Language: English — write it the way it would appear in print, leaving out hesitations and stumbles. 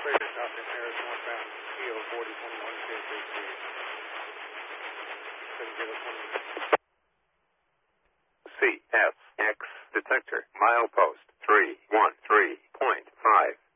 Clear, South Paris, northbound, EO 4021, CSHD. 7020. CSX detector, milepost 313.5.